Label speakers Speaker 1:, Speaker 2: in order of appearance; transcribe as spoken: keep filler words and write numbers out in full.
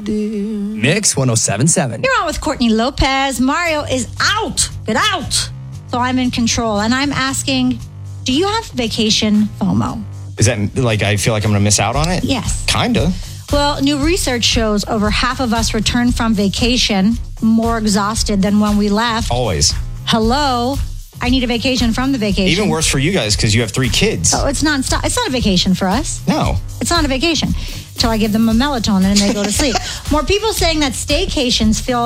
Speaker 1: dear.
Speaker 2: Mix one oh seven point seven.
Speaker 3: You're on with Courtney Lopez. Mario is out. Get out. So I'm in control. And I'm asking, do you have vacation FOMO?
Speaker 4: Is that like I feel like I'm going to miss out on it?
Speaker 3: Yes.
Speaker 4: Kinda.
Speaker 3: Well, new research shows over half of us return from vacation more exhausted than when we left.
Speaker 4: Always.
Speaker 3: Hello. I need a vacation from the vacation.
Speaker 4: Even worse for you guys because you have three kids.
Speaker 3: Oh, it's non-stop. It's not a vacation for us.
Speaker 4: No.
Speaker 3: It's not a vacation until I give them a melatonin and they go to sleep. More people saying that staycations feel